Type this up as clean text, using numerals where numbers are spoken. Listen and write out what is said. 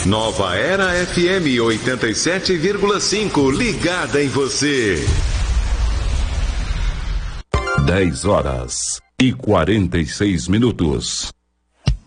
Nova Era FM 87,5, ligada em você. 10 horas e 46 minutos.